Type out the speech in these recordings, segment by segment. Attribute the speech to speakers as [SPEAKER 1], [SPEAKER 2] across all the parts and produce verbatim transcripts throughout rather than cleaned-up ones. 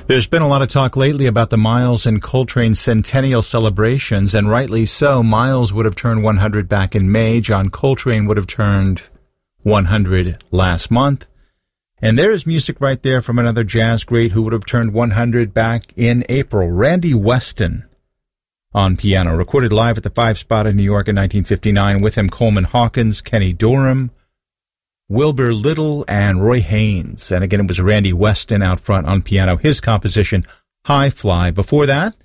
[SPEAKER 1] There's been a lot of talk lately about the Miles and Coltrane centennial celebrations, and rightly so. Miles would have turned one hundred back in May. John Coltrane would have turned one hundred last month. And there's music right there from another jazz great who would have turned one hundred back in April. Randy Weston on piano, recorded live at the Five Spot in New York in nineteen fifty-nine. With him, Coleman Hawkins, Kenny Dorham, Wilbur Little, and Roy Haynes. And again, it was Randy Weston out front on piano, his composition, High Fly. Before that,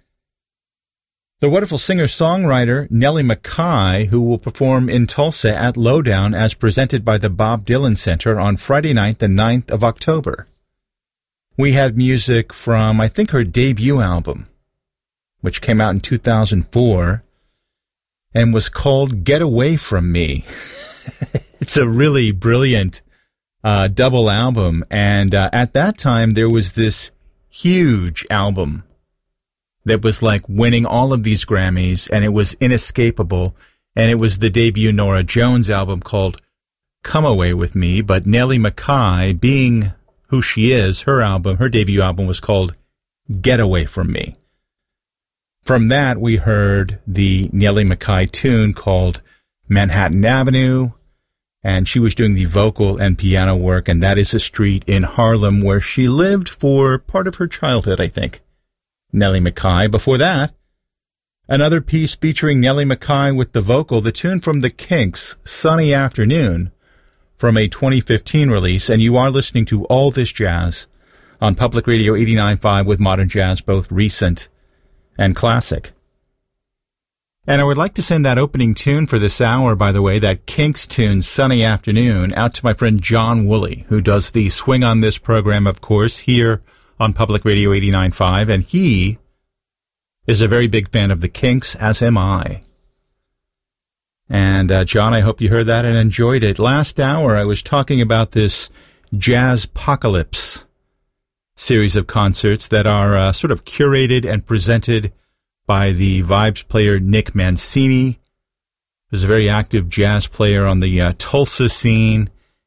[SPEAKER 1] the wonderful singer-songwriter Nellie McKay, who will perform in Tulsa at Lowdown as presented by the Bob Dylan Center on Friday night, the ninth of October. We had music from, I think, her debut album, which came out in two thousand four, and was called Get Away From Me. It's a really brilliant uh, double album, and uh, at that time there was this huge album that was like winning all of these Grammys, and it was inescapable, and it was the debut Norah Jones album called Come Away With Me, but Nellie McKay, being who she is, her album, her debut album was called Get Away From Me. From that, we heard the Nellie McKay tune called Manhattan Avenue, and she was doing the vocal and piano work, and that is a street in Harlem where she lived for part of her childhood, I think. Nellie McKay. Before that, another piece featuring Nellie McKay with the vocal, the tune from the Kinks, Sunny Afternoon, from a twenty fifteen release, and you are listening to All This Jazz on Public Radio eighty-nine point five with modern jazz, both recent and classic. And I would like to send that opening tune for this hour, by the way, that Kinks tune, Sunny Afternoon, out to my friend John Woolley, who does the Swing on This program, of course, here on Public Radio eighty-nine point five, and he is a very big fan of the Kinks, as am I. And, uh, John, I hope you heard that and enjoyed it. Last hour, I was talking about this Jazzpocalypse series of concerts that are uh, sort of curated and presented by the Vibes player Nick Mancini, who's a very active jazz player on the uh, Tulsa scene.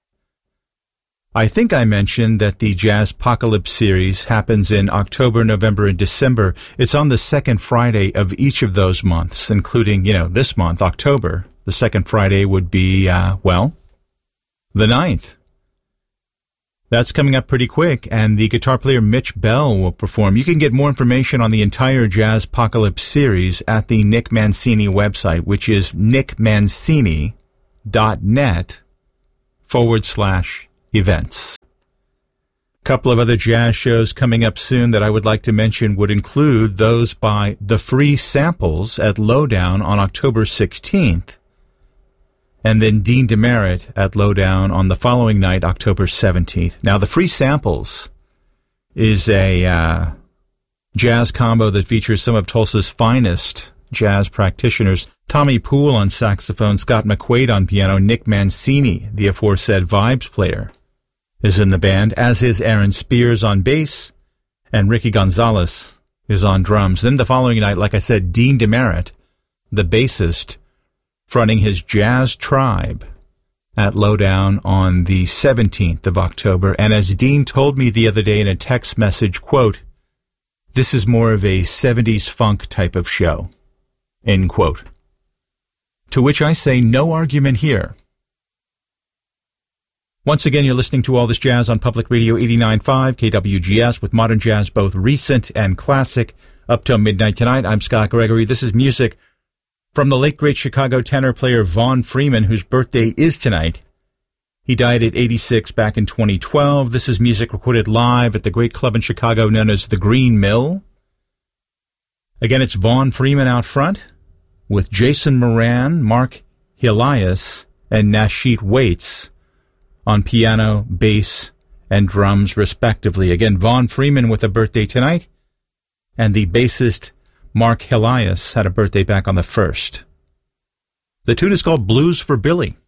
[SPEAKER 1] I think I mentioned that the Jazzpocalypse series happens in October, November, and December. It's on the second Friday of each of those months, including, you know, this month, October. The second Friday would be, uh, well, the ninth. That's coming up pretty quick, and the guitar player Mitch Bell will perform. You can get more information on the entire Jazzpocalypse series at the Nick Mancini website, which is nickmancini.net forward slash events. A couple of other jazz shows coming up soon that I would like to mention would include those by The Free Samples at Lowdown on October sixteenth, and then Dean DeMeritt at Lowdown on the following night, October seventeenth. Now, The Free Samples is a uh, jazz combo that features some of Tulsa's finest jazz practitioners. Tommy Poole on saxophone, Scott McQuaid on piano, Nick Mancini, the aforesaid Vibes player, is in the band, as is Aaron Spears on bass, and Ricky Gonzalez is on drums. Then the following night, like I said, Dean DeMeritt, the bassist, fronting his Jazz Tribe at Lowdown on the seventeenth of October. And as Dean told me the other day in a text message, quote, "This is more of a seventies funk type of show," end quote. To which I say, no argument here. Once again, you're listening to All This Jazz on Public Radio eighty-nine point five, K W G S, with modern jazz, both recent and classic, up till midnight tonight. I'm Scott Gregory. This is music from the late, great Chicago tenor player Vaughn Freeman, whose birthday is tonight. He died at eighty-six back in twenty twelve. This is music recorded live at the great club in Chicago known as the Green Mill. Again, it's Vaughn Freeman out front with Jason Moran, Mark Helias, and Nasheet Waits on piano, bass, and drums, respectively. Again, Vaughn Freeman with a birthday tonight, and the bassist Mark Helias had a birthday back on the first. The tune is called Blues for Billy.